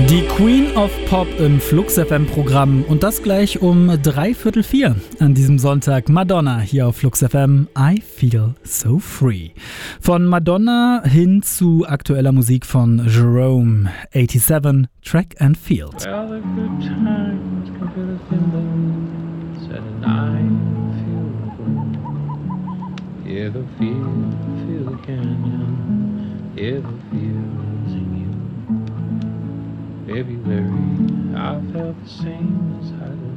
Die Queen of Pop im Flux FM Programm und das gleich um 3:45 an diesem Sonntag. Madonna hier auf Flux FM. I Feel So Free. Von Madonna hin zu aktueller Musik von Jerome. 87 Track and Field. Well, the good times can be the thing said and I feel good. Hear the feel the canyon. Hear the feels in you. February, I felt the same as I did.